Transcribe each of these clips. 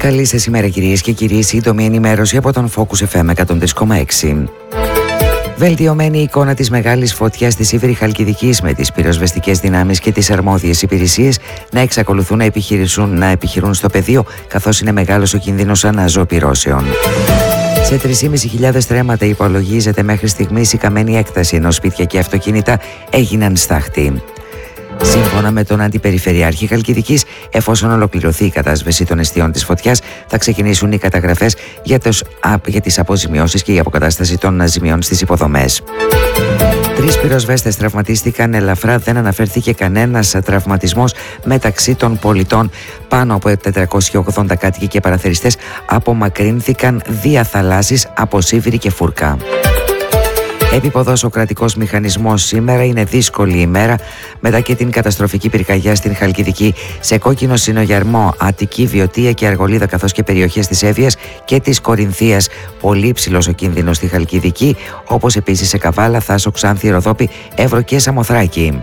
Καλή σας ημέρα κυρίες και κύριοι, σύντομη ενημέρωση από τον Focus FM 103,6. Βελτιωμένη εικόνα της μεγάλης φωτιάς της Ύβρη Χαλκιδικής, με τις πυροσβεστικές δυνάμεις και τις αρμόδιες υπηρεσίες να εξακολουθούν να επιχειρούν στο πεδίο, καθώς είναι μεγάλος ο κίνδυνος αναζωοπυρώσεων. Σε 3.500 στρέμματα υπολογίζεται μέχρι στιγμής η καμένη έκταση, ενώ σπίτια και αυτοκίνητα έγιναν στάχτη. Σύμφωνα με τον Αντιπεριφερειάρχη Χαλκιδικής, εφόσον ολοκληρωθεί η κατάσβεση των αιστείων της φωτιάς, θα ξεκινήσουν οι καταγραφές για τις αποζημιώσεις και η αποκατάσταση των ζημιών στις υποδομές. 3 πυροσβέστες τραυματίστηκαν ελαφρά, δεν αναφέρθηκε κανένας τραυματισμός μεταξύ των πολιτών. Πάνω από 480 κάτοικοι και παραθεριστές απομακρύνθηκαν δια θαλάσσης από Σίβηρη και Φούρκα. Επίποδος ο κρατικός μηχανισμός σήμερα, είναι δύσκολη ημέρα μετά και την καταστροφική πυρκαγιά στην Χαλκιδική. Σε κόκκινο συνογερμό Αττική, Βιωτία και Αργολίδα, καθώς και περιοχές της Εύβοιας και της Κορινθίας. Πολύ ψηλός ο κίνδυνος στη Χαλκιδική, όπως επίσης σε Καβάλα, Θάσο, Ξάνθη, Ροδόπη, Εύρο και Σαμοθράκη.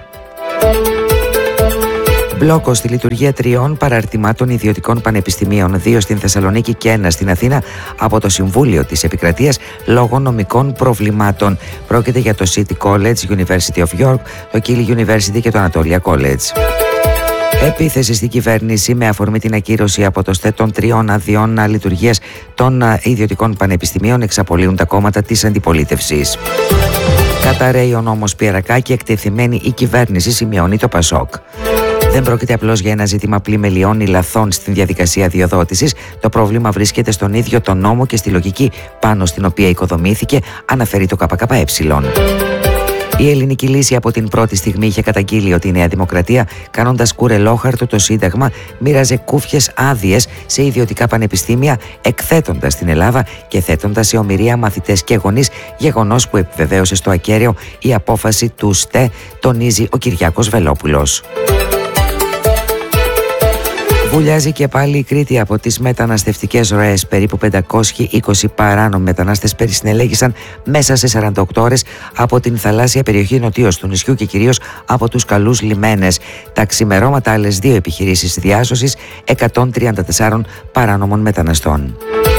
Μπλόκο στη λειτουργία 3 παραρτημάτων ιδιωτικών πανεπιστημίων, 2 στην Θεσσαλονίκη και 1 στην Αθήνα, από το Συμβούλιο της Επικρατείας λόγω νομικών προβλημάτων. Πρόκειται για το City College, University of York, το Keele University και το Anatolia College. Επίθεση στην κυβέρνηση με αφορμή την ακύρωση από το ΣΤΕ των 3 αδειών λειτουργίας των ιδιωτικών πανεπιστημίων, εξαπολύουν τα κόμματα της αντιπολίτευσης. Καταραίει ο νόμος Πιερακάκη, εκτεθειμένη η κυβέρνηση, σημειώνει το ΠΑΣΟΚ. Δεν πρόκειται απλώς για ένα ζήτημα πλημελιών ή λαθών στην διαδικασία αδειοδότησης. Το πρόβλημα βρίσκεται στον ίδιο τον νόμο και στη λογική πάνω στην οποία οικοδομήθηκε, αναφέρει το ΚΚΕ. Η Ελληνική Λύση από την πρώτη στιγμή είχε καταγγείλει ότι η Νέα Δημοκρατία, κάνοντας κουρελόχαρτο το Σύνταγμα, μοίραζε κούφιες άδειες σε ιδιωτικά πανεπιστήμια, εκθέτοντας την Ελλάδα και θέτοντας σε ομηρία μαθητές και γονείς, γεγονός που επιβεβαίωσε στο ακέραιο η απόφαση του ΣΤΕ, τονίζει ο Κυριάκος Βελόπουλος. Βουλιάζει και πάλι η Κρήτη από τις μεταναστευτικές ροές. Περίπου 520 παράνομοι μετανάστες περισυνελέγησαν μέσα σε 48 ώρες από την θαλάσσια περιοχή νοτίως του νησιού και κυρίως από τους καλούς λιμένες. Τα ξημερώματα άλλες 2 επιχειρήσεις διάσωσης 134 παράνομων μεταναστών.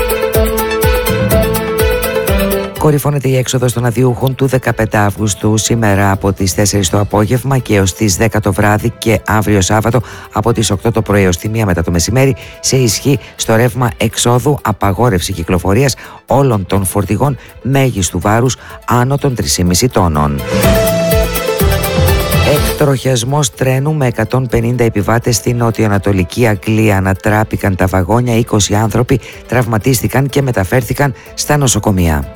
Κορυφώνεται η έξοδος των αδειούχων του 15 Αυγούστου σήμερα από τις 4 το απόγευμα και έως τις 10 το βράδυ και αύριο Σάββατο από τις 8 το πρωί έως τη 1 μετά το μεσημέρι, σε ισχύ στο ρεύμα εξόδου απαγόρευση κυκλοφορίας όλων των φορτηγών μέγιστου βάρους άνω των 3,5 τόνων. Εκτροχιασμός τρένου με 150 επιβάτες στην νοτιοανατολική Αγγλία. Ανατράπηκαν τα βαγόνια, 20 άνθρωποι τραυματίστηκαν και μεταφέρθηκαν στα νοσοκομεία.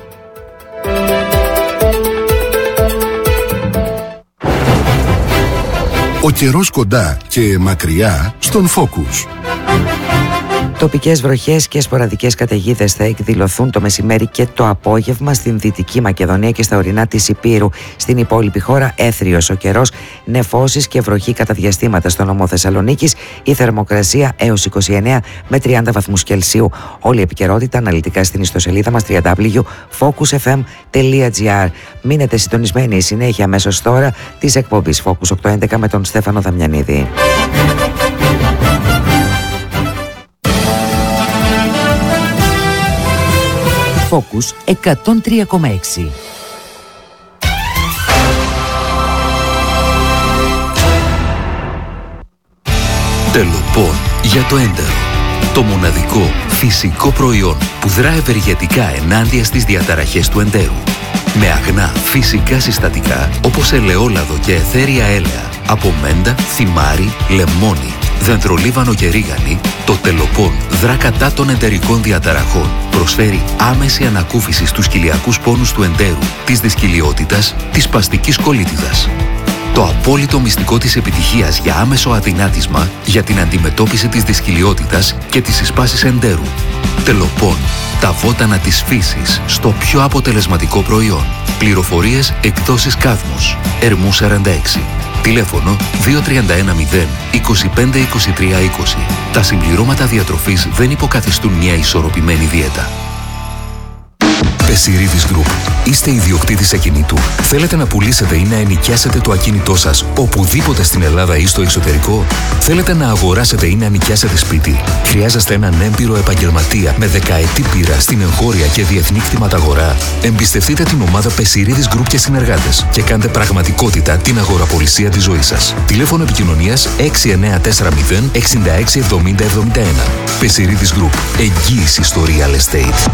Ο καιρός κοντά και μακριά στον Focus. Τοπικές βροχές και σποραδικές καταιγίδες θα εκδηλωθούν το μεσημέρι και το απόγευμα στην Δυτική Μακεδονία και στα ορεινά της Ηπείρου. Στην υπόλοιπη χώρα έθριος ο καιρός, νεφώσεις και βροχή κατά διαστήματα στο νομό Θεσσαλονίκης, η θερμοκρασία έως 29 με 30 βαθμούς Κελσίου. Όλη η επικαιρότητα αναλυτικά στην ιστοσελίδα μας www.focusfm.gr. Μείνετε συντονισμένοι, η συνέχεια αμέσως τώρα της εκπομπής Focus 811 με τον Στέφανο Δαμιανίδη. Focus 103,6. Τελοπών για το έντερο. Το μοναδικό φυσικό προϊόν που δρά ευεργετικά ενάντια στις διαταραχές του εντέρου. Με αγνά φυσικά συστατικά όπως ελαιόλαδο και αιθέρια έλαια, από μέντα, θυμάρι, λεμόνι, δεντρολίβανο και ρίγανη, το Τελοπών δρά κατά των εντερικών διαταραχών. Προσφέρει άμεση ανακούφιση στους κοιλιακούς πόνους του εντέρου, της δυσκυλιότητας, της σπαστικής κολίτιδας. Το απόλυτο μυστικό της επιτυχίας για άμεσο αδυνάτισμα για την αντιμετώπιση της δυσκυλιότητας και της συσπάσης εντέρου. Τελοπών. Τα βότανα της φύσης στο πιο αποτελεσματικό προϊόν. Πληροφορίες εκδόσεις Κάδμος. Ερμού 46. Τηλέφωνο 2310 25 23 20. Τα συμπληρώματα διατροφής δεν υποκαθιστούν μια ισορροπημένη δίαιτα. Πεσιρίδης Group. Είστε ιδιοκτήτης ακινήτου. Θέλετε να πουλήσετε ή να ενοικιάσετε το ακίνητό σας οπουδήποτε στην Ελλάδα ή στο εξωτερικό? Θέλετε να αγοράσετε ή να νοικιάσετε σπίτι? Χρειάζεστε έναν έμπειρο επαγγελματία με δεκαετή πείρα στην εγχώρια και διεθνή κτηματαγορά? Εμπιστευτείτε την ομάδα Πεσιρίδης Group και συνεργάτες και κάντε πραγματικότητα την αγοραπολισία της ζωής σας. Τηλέφωνο επικοινωνίας 6940 66 70 71. Πεσιρίδης Group. Εγγύηση στο real estate.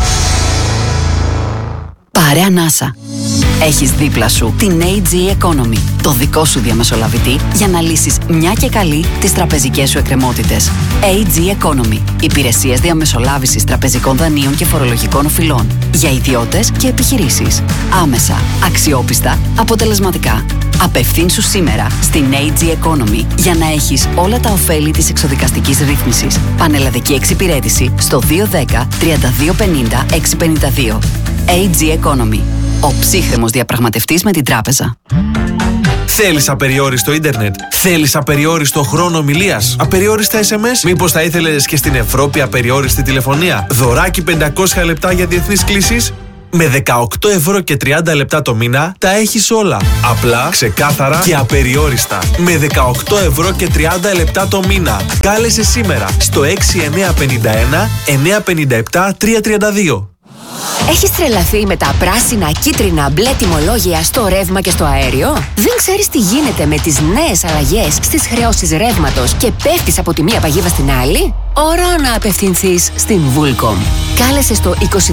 Πάρε ανάσα. Έχεις δίπλα σου την AG Economy, το δικό σου διαμεσολαβητή για να λύσεις μια και καλή τις τραπεζικές σου εκκρεμότητες. AG Economy. Υπηρεσίες διαμεσολάβησης τραπεζικών δανείων και φορολογικών οφειλών. Για ιδιώτες και επιχειρήσεις. Άμεσα, αξιόπιστα, αποτελεσματικά. Απευθύνσου σήμερα στην AG Economy για να έχεις όλα τα ωφέλη της εξοδικαστικής ρύθμισης. Πανελλαδική εξυπηρέτηση στο 210 3250 652. AG Economy. Ο ψύχρεμος διαπραγματευτής με την τράπεζα. Θέλεις απεριόριστο ίντερνετ? Θέλεις απεριόριστο χρόνο ομιλίας? Απεριόριστα SMS? Μήπως θα ήθελες και στην Ευρώπη απεριόριστη τηλεφωνία? Δωράκι 500 λεπτά για διεθνείς κλήσεις? Με 18 ευρώ και 30 λεπτά το μήνα τα έχεις όλα. Απλά, ξεκάθαρα και απεριόριστα. Με 18 ευρώ και 30 λεπτά το μήνα. Κάλεσε σήμερα στο 6951 957 332. Έχεις τρελαθεί με τα πράσινα, κίτρινα, μπλε τιμολόγια στο ρεύμα και στο αέριο? Δεν ξέρεις τι γίνεται με τις νέες αλλαγές στις χρεώσεις ρεύματος και πέφτεις από τη μία παγίδα στην άλλη? Ώρα να απευθυνθείς στην Vulcom. Κάλεσε στο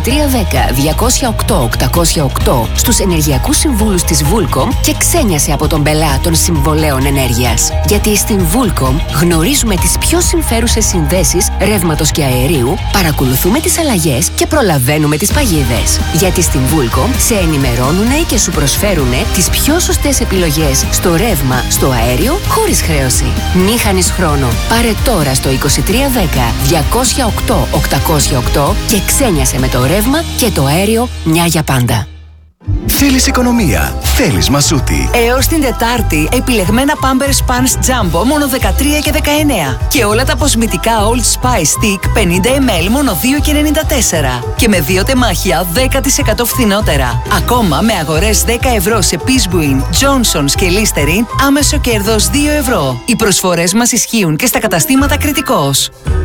2310-208-808 στους ενεργειακούς συμβούλους της Vulcom και ξένιασε από τον πελά των συμβολέων ενέργειας. Γιατί στην Vulcom γνωρίζουμε τις πιο συμφέρουσες συνδέσεις ρεύματος και αερίου, παρακολουθούμε τις αλλαγές και προλαβαίνουμε τις παγίδες. Γιατί στην Vulcom σε ενημερώνουνε και σου προσφέρουνε τις πιο σωστές επιλογές στο ρεύμα, στο αέριο, χωρίς χρέωση. Μη χάνεις χρόνο. Πάρε τώρα στο 2310-208-808 και ξένιασε με το ρεύμα και το αέριο μια για πάντα. Θέλεις οικονομία, θέλεις μασούτη. Έως την Τετάρτη, επιλεγμένα Pampers Pants Jumbo μόνο 13 και 19. Και όλα τα αποσμητικά Old Spice Stick 50 ml μόνο 2,94. Και με 2 τεμάχια 10% φθηνότερα. Ακόμα με αγορές 10 ευρώ σε Peacebuin, Johnson's και Listerine, άμεσο κέρδος 2 ευρώ. Οι προσφορές μας ισχύουν και στα καταστήματα Κρητικός.